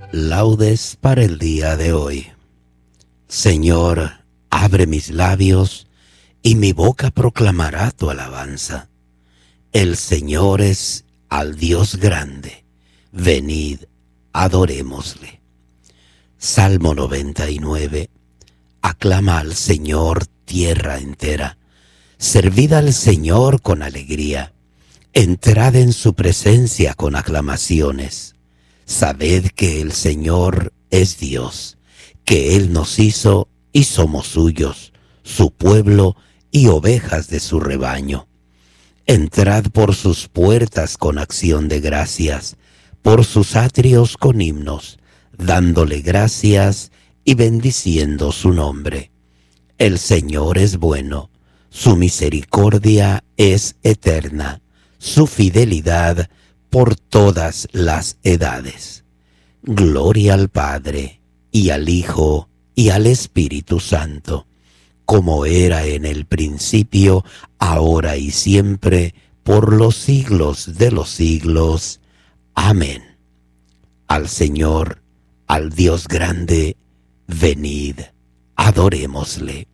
Laudes para el día de hoy. Señor, abre mis labios y mi boca proclamará tu alabanza. El Señor es al Dios grande. Venid, adorémosle. Salmo 99. Aclama al Señor tierra entera. Servid al Señor con alegría. Entrad en su presencia con aclamaciones. Sabed que el Señor es Dios, que Él nos hizo y somos suyos, su pueblo y ovejas de su rebaño. Entrad por sus puertas con acción de gracias, por sus atrios con himnos, dándole gracias y bendiciendo su nombre. El Señor es bueno, su misericordia es eterna, su fidelidad por todas las edades. Gloria al Padre, y al Hijo, y al Espíritu Santo, como era en el principio, ahora y siempre, por los siglos de los siglos. Amén. Al Señor, al Dios grande, venid, adorémosle.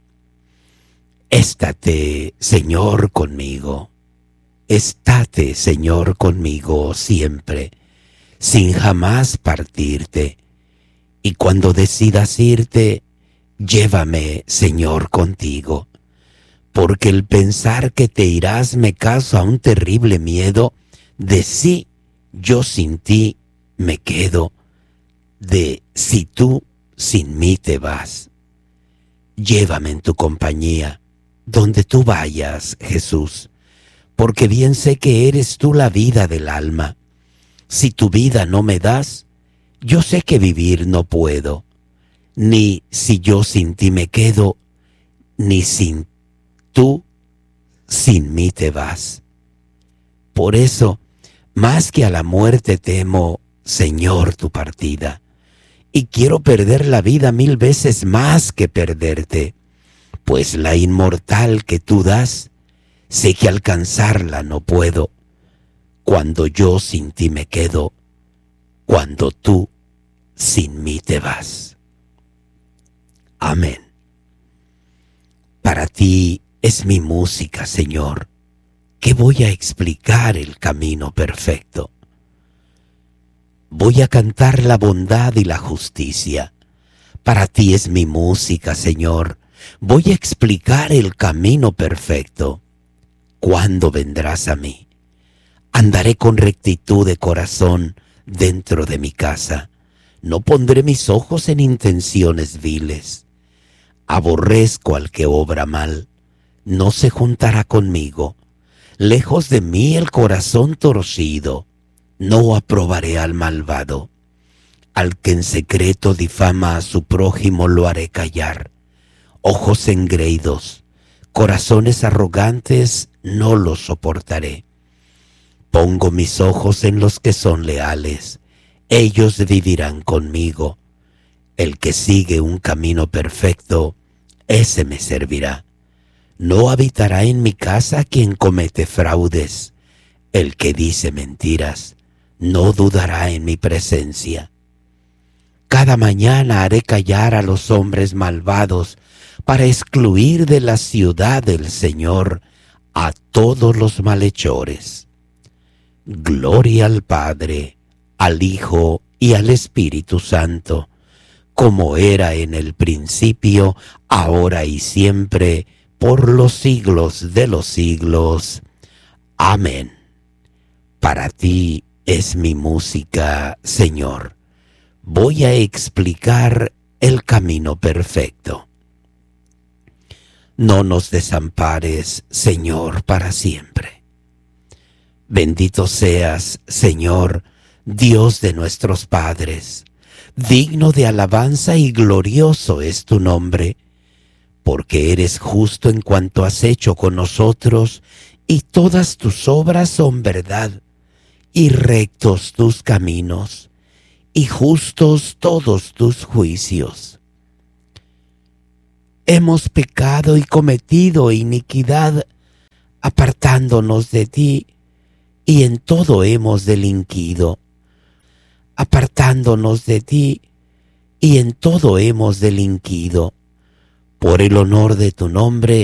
Estate, Señor, conmigo. Estate, Señor, conmigo siempre, sin jamás partirte. Y cuando decidas irte, llévame, Señor, contigo. Porque el pensar que te irás me causa un terrible miedo de si yo sin ti me quedo, de si tú sin mí te vas. Llévame en tu compañía, donde tú vayas, Jesús. Porque bien sé que eres tú la vida del alma. Si tu vida no me das, yo sé que vivir no puedo, ni si yo sin ti me quedo, ni sin tú, sin mí te vas. Por eso, más que a la muerte temo, Señor, tu partida, y quiero perder la vida 1000 veces más que perderte, pues la inmortal que tú das, sé que alcanzarla no puedo, cuando yo sin ti me quedo, cuando tú sin mí te vas. Amén. Para ti es mi música, Señor, que voy a explicar el camino perfecto. Voy a cantar la bondad y la justicia. Para ti es mi música, Señor, voy a explicar el camino perfecto. ¿Cuándo vendrás a mí? Andaré con rectitud de corazón dentro de mi casa. No pondré mis ojos en intenciones viles. Aborrezco al que obra mal. No se juntará conmigo. Lejos de mí el corazón torcido. No aprobaré al malvado. Al que en secreto difama a su prójimo lo haré callar. Ojos engreídos, corazones arrogantes, no los soportaré. Pongo mis ojos en los que son leales, ellos vivirán conmigo. El que sigue un camino perfecto, ese me servirá. No habitará en mi casa quien comete fraudes. El que dice mentiras, no dudará en mi presencia. Cada mañana haré callar a los hombres malvados, para excluir de la ciudad del Señor a todos los malhechores. Gloria al Padre, al Hijo y al Espíritu Santo, como era en el principio, ahora y siempre, por los siglos de los siglos. Amén. Para ti es mi música, Señor. Voy a explicar el camino perfecto. No nos desampares, Señor, para siempre. Bendito seas, Señor, Dios de nuestros padres. Digno de alabanza y glorioso es tu nombre, porque eres justo en cuanto has hecho con nosotros, y todas tus obras son verdad, y rectos tus caminos, y justos todos tus juicios. Hemos pecado y cometido iniquidad, apartándonos de ti, y en todo hemos delinquido. apartándonos de ti, y en todo hemos delinquido. Por el honor de tu nombre,